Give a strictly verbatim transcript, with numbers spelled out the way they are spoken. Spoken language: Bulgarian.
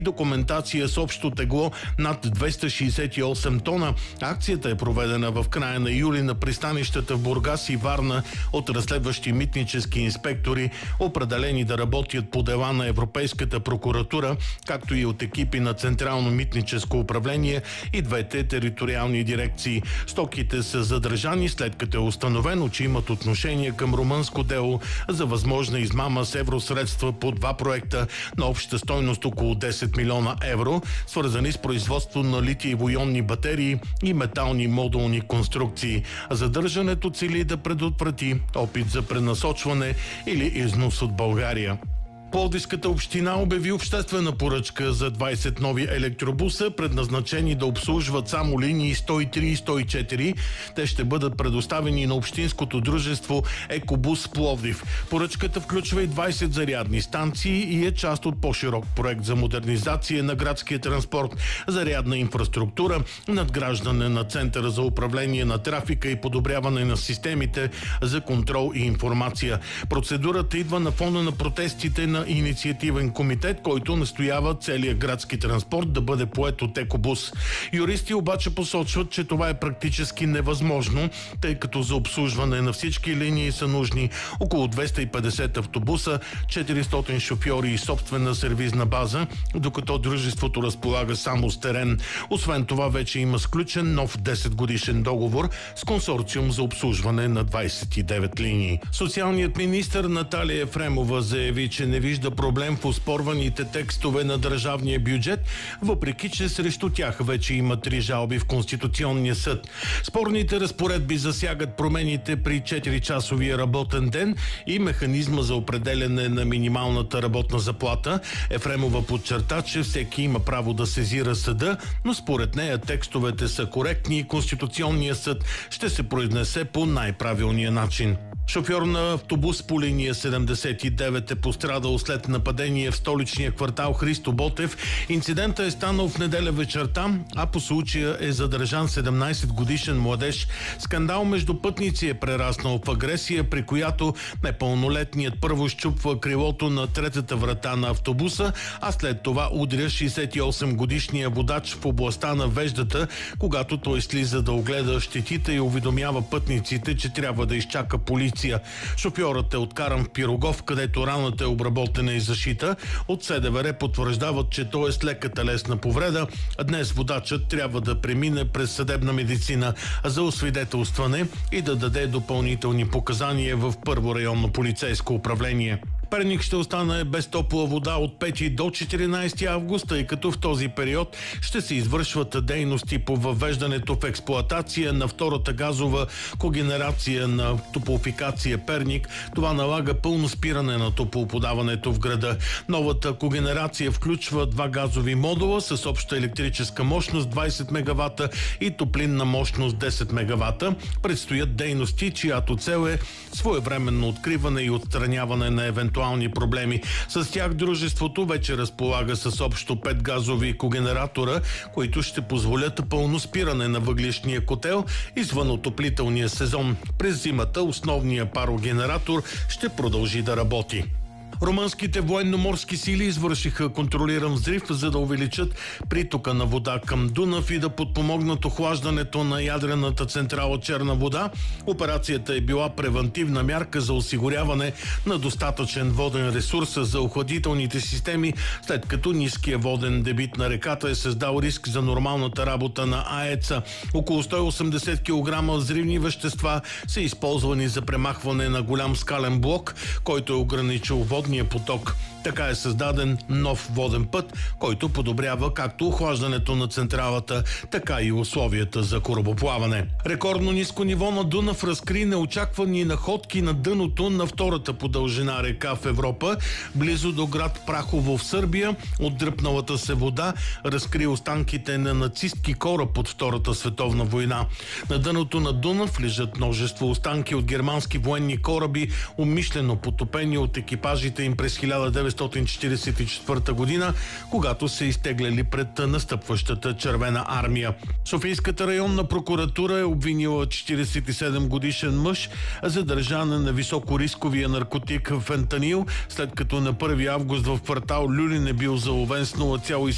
документация с общо тегло над двеста шейсет и осем тона. Акцията е проведена в края на юли на пристанищата в Бургас и Варна от разследващи митнически инспектори, определени да работят по дела на Европейската прокуратура, както и от екипи на Централно митническо управление и двете териториални дирекции. Стоките са задържани, след като е установено, че имат отношение към румънско дело за възможна измама с евросредства по два проекта на обща стойност около десет милиона евро, свързани с производство на литиево-ионни батерии и метални модулни конструкции. Задържането цели да предотврати опит за пренасочване или износ от България. Пловдивската община обяви обществена поръчка за двайсет нови електробуса, предназначени да обслужват само линии сто и три и сто и четири. Те ще бъдат предоставени на общинското дружество Екобус Пловдив. Поръчката включва и двайсет зарядни станции и е част от по-широк проект за модернизация на градския транспорт, зарядна инфраструктура, надграждане на Центъра за управление на трафика и подобряване на системите за контрол и информация. Процедурата идва на фона на протестите на инициативен комитет, който настоява целият градски транспорт да бъде поет от Екобус. Юристи обаче посочват, че това е практически невъзможно, тъй като за обслужване на всички линии са нужни около двеста и петдесет автобуса, четиристотин шофьори и собствена сервизна база, докато дружеството разполага само с терен. Освен това, вече има сключен нов десет годишен договор с консорциум за обслужване на двайсет и девет линии. Социалният министър Наталия Ефремова заяви, че не вижда проблем в оспорваните текстове на държавния бюджет, въпреки че срещу тях вече има три жалби в Конституционния съд. Спорните разпоредби засягат промените при четиричасовия работен ден и механизма за определяне на минималната работна заплата. Ефремова подчерта, че всеки има право да сезира съда, но според нея текстовете са коректни и Конституционният съд ще се произнесе по най-правилния начин. Шофьор на автобус по линия седемдесет и девет е пострадал след нападение в столичния квартал Христо Ботев. Инцидентът е станал в неделя вечерта, а по случая е задържан седемнайсет годишен младеж. Скандал между пътници е прераснал в агресия, при която непълнолетният първо щупва крилото на третата врата на автобуса, а след това удря шейсет и осем годишния водач в областта на веждата, когато той слиза да огледа щетите и уведомява пътниците, че трябва да изчака полиция. Шофьорът е откаран в Пирогов, където раната е обработена и зашита. От СДВР потвърждават, че той е с лека телесна повреда, а днес водачът трябва да премине през съдебна медицина за освидетелстване и да даде допълнителни показания в първо районно полицейско управление. Перник ще остане без топла вода от пети до четиринайсети август, тъй като в този период ще се извършват дейности по въвеждането в експлоатация на втората газова когенерация на Топлофикация Перник. Това налага пълно спиране на топлоподаването в града. Новата когенерация включва два газови модула с обща електрическа мощност двайсет мегавата и топлинна мощност десет мегавата. Предстоят дейности, чиято цел е своевременно откриване и отстраняване на евентуални проблеми. С тях дружеството вече разполага с общо пет газови когенератора, които ще позволят пълно спиране на въглищния котел извън отоплителния сезон. През зимата основният парогенератор ще продължи да работи. Румънските военноморски сили извършиха контролиран взрив, за да увеличат притока на вода към Дунав и да подпомогнат охлаждането на ядрената централа Черна вода. Операцията е била превантивна мярка за осигуряване на достатъчен воден ресурс за охладителните системи, след като ниския воден дебит на реката е създал риск за нормалната работа на АЕЦ-а. Около сто и осемдесет килограма взривни вещества са използвани за премахване на голям скален блок, който е ограничил водния поток. Така е създаден нов воден път, който подобрява както охлаждането на централата, така и условията за корабоплаване. Рекордно ниско ниво на Дунав разкри неочаквани находки на дъното на втората по дължина река в Европа, близо до град Прахово в Сърбия. От дръпналата се вода разкри останките на нацистки кораб от Втората световна война. На дъното на Дунав лежат множество останки от германски военни кораби, умишлено потопени от екипажите им през хиляда деветстотин четирийсет и четвърта година, когато се изтегляли пред настъпващата Червена армия. Софийската районна прокуратура е обвинила четирийсет и седем годишен мъж, задържан на високорисковия наркотик фентанил, след като на първи август в квартал Люлин е бил заловен с нула цяло и